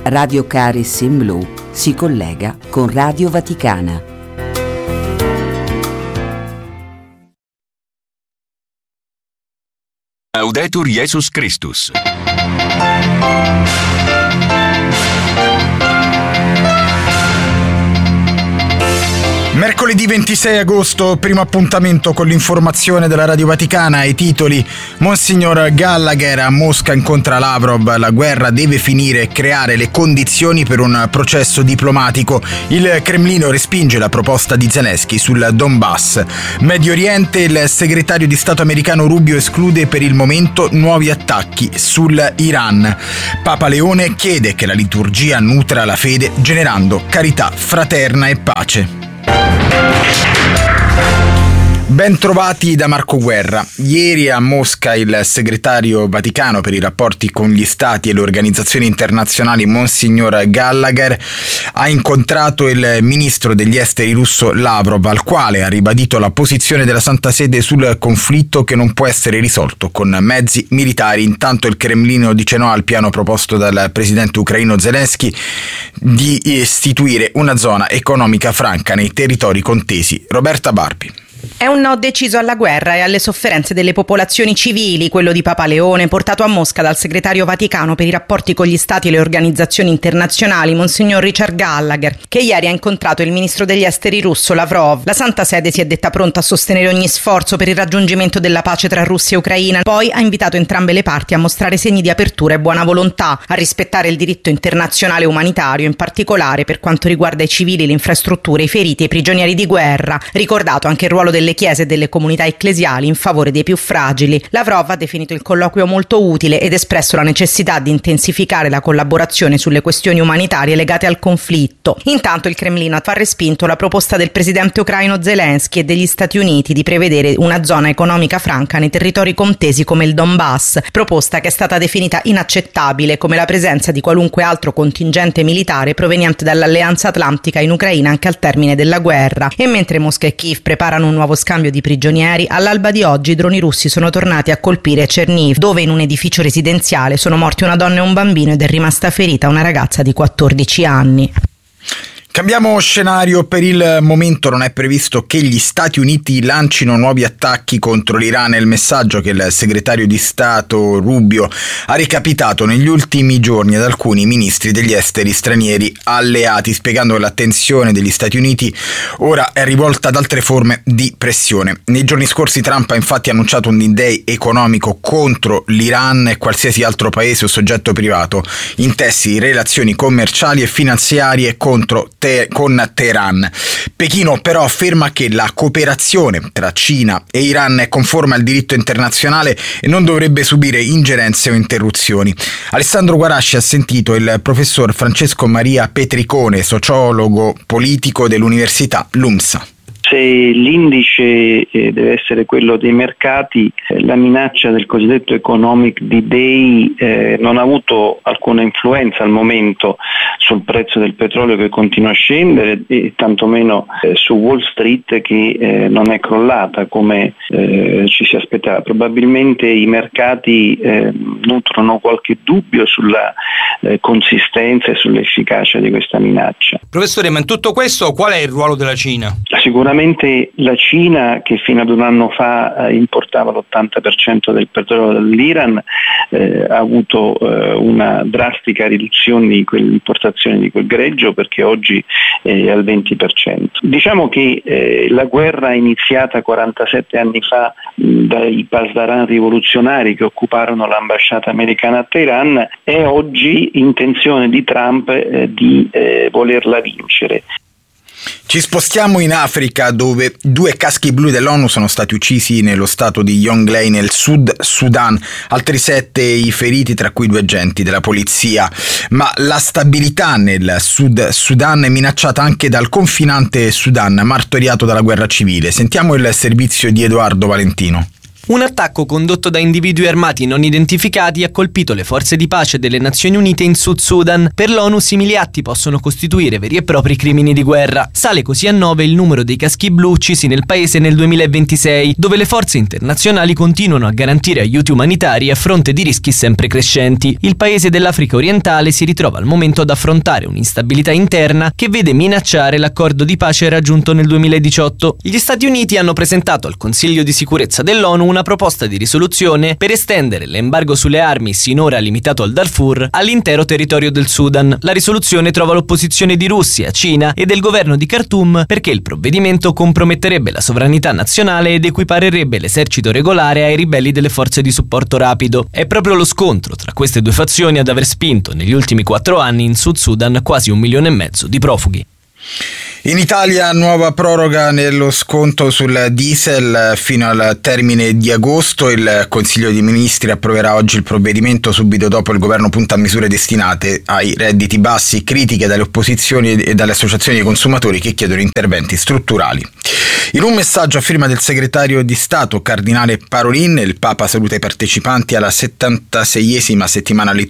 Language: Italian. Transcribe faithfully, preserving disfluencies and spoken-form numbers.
Radio Caris in Blu si collega con Radio Vaticana. Laudetur Jesus Christus. Mercoledì ventisei agosto, primo appuntamento con l'informazione della Radio Vaticana. I titoli: Monsignor Gallagher a Mosca incontra Lavrov, la guerra deve finire e creare le condizioni per un processo diplomatico. Il Cremlino respinge la proposta di Zelensky sul Donbass. Medio Oriente, il segretario di Stato americano Rubio esclude per il momento nuovi attacchi sull'Iran. Papa Leone chiede che la liturgia nutra la fede generando carità fraterna e pace. Ben trovati da Marco Guerra. Ieri a Mosca il segretario vaticano per i rapporti con gli stati e le organizzazioni internazionali Monsignor Gallagher ha incontrato il ministro degli esteri russo Lavrov, al quale ha ribadito la posizione della Santa Sede sul conflitto, che non può essere risolto con mezzi militari. Intanto il Cremlino dice no al piano proposto dal presidente ucraino Zelensky di istituire una zona economica franca nei territori contesi. Roberta Barbi. È un no deciso alla guerra e alle sofferenze delle popolazioni civili, quello di Papa Leone, portato a Mosca dal segretario vaticano per i rapporti con gli stati e le organizzazioni internazionali, Monsignor Richard Gallagher, che ieri ha incontrato il ministro degli esteri russo Lavrov. La Santa Sede si è detta pronta a sostenere ogni sforzo per il raggiungimento della pace tra Russia e Ucraina, poi ha invitato entrambe le parti a mostrare segni di apertura e buona volontà, a rispettare il diritto internazionale umanitario, in particolare per quanto riguarda i civili, le infrastrutture, i feriti e i prigionieri di guerra. Ricordato anche il ruolo delle chiese e delle comunità ecclesiali in favore dei più fragili. Lavrov ha definito il colloquio molto utile ed espresso la necessità di intensificare la collaborazione sulle questioni umanitarie legate al conflitto. Intanto il Cremlino ha respinto la proposta del presidente ucraino Zelensky e degli Stati Uniti di prevedere una zona economica franca nei territori contesi come il Donbass, proposta che è stata definita inaccettabile, come la presenza di qualunque altro contingente militare proveniente dall'Alleanza Atlantica in Ucraina anche al termine della guerra. E mentre Mosca e Kiev preparano un nuovo scambio di prigionieri, all'alba di oggi i droni russi sono tornati a colpire Cherniv, dove in un edificio residenziale sono morti una donna e un bambino ed è rimasta ferita una ragazza di quattordici anni. Cambiamo scenario. Per il momento non è previsto che gli Stati Uniti lancino nuovi attacchi contro l'Iran. È il messaggio che il segretario di Stato Rubio ha recapitato negli ultimi giorni ad alcuni ministri degli esteri stranieri alleati, spiegando che l'attenzione degli Stati Uniti ora è rivolta ad altre forme di pressione. Nei giorni scorsi Trump ha infatti annunciato un D-Day economico contro l'Iran e qualsiasi altro paese o soggetto privato intessi relazioni commerciali e finanziarie contro Teheran. con Teheran. Pechino però afferma che la cooperazione tra Cina e Iran è conforme al diritto internazionale e non dovrebbe subire ingerenze o interruzioni. Alessandro Guarasci ha sentito il professor Francesco Maria Petricone, sociologo politico dell'Università LUMSA. Se l'indice eh, deve essere quello dei mercati, eh, la minaccia del cosiddetto economic D-Day eh, non ha avuto alcuna influenza al momento sul prezzo del petrolio, che continua a scendere, e tantomeno eh, su Wall Street, che eh, non è crollata come eh, ci si aspettava. Probabilmente i mercati eh, nutrono qualche dubbio sulla eh, consistenza e sull'efficacia di questa minaccia. Professore, ma in tutto questo qual è il ruolo della Cina? Sicuramente la Cina, che fino ad un anno fa eh, importava l'ottanta per cento del petrolio dall'Iran, eh, ha avuto eh, una drastica riduzione di quell'importazione di quel greggio, perché oggi è al venti per cento. Diciamo che eh, la guerra iniziata quarantasette anni fa mh, dai pasdaran rivoluzionari che occuparono l'ambasciata americana a Teheran è oggi intenzione di Trump eh, di eh, volerla vincere. Ci spostiamo in Africa, dove due caschi blu dell'ONU sono stati uccisi nello stato di Jonglei nel Sud Sudan, altri sette i feriti, tra cui due agenti della polizia. Ma la stabilità nel Sud Sudan è minacciata anche dal confinante Sudan, martoriato dalla guerra civile. Sentiamo il servizio di Edoardo Valentino. Un attacco condotto da individui armati non identificati ha colpito le forze di pace delle Nazioni Unite in Sud Sudan. Per l'ONU simili atti possono costituire veri e propri crimini di guerra. Sale così a nove il numero dei caschi blu uccisi nel paese nel duemilaventisei, dove le forze internazionali continuano a garantire aiuti umanitari a fronte di rischi sempre crescenti. Il paese dell'Africa orientale si ritrova al momento ad affrontare un'instabilità interna che vede minacciare l'accordo di pace raggiunto nel duemiladiciotto. Gli Stati Uniti hanno presentato al Consiglio di sicurezza dell'ONU una proposta di risoluzione per estendere l'embargo sulle armi sinora limitato al Darfur all'intero territorio del Sudan. La risoluzione trova l'opposizione di Russia, Cina e del governo di Khartoum perché il provvedimento comprometterebbe la sovranità nazionale ed equiparerebbe l'esercito regolare ai ribelli delle forze di supporto rapido. È proprio lo scontro tra queste due fazioni ad aver spinto negli ultimi quattro anni in Sud Sudan quasi un milione e mezzo di profughi. In Italia nuova proroga nello sconto sul diesel fino al termine di agosto. Il Consiglio dei Ministri approverà oggi il provvedimento. Subito dopo il governo punta a misure destinate ai redditi bassi, critiche dalle opposizioni e dalle associazioni dei consumatori che chiedono interventi strutturali. In un messaggio a firma del segretario di Stato Cardinale Parolin, il Papa saluta i partecipanti alla settantaseiesima settimana liturgica